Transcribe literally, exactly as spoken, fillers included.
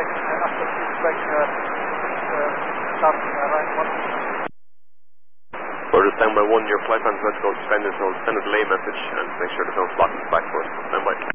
uh, after six back, uh, uh, start uh, right one. Roger, standby one, your flight plan is about to go suspended, so send a delay message and make sure there's no blockings back for us. Standby.